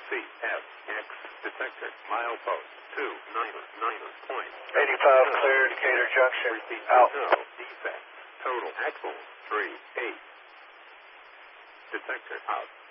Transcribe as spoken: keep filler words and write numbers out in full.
C F X detector milepost two nine nine point eighty-five clear, Decatur Junction, repeat out. no defect total axle three eight detector out.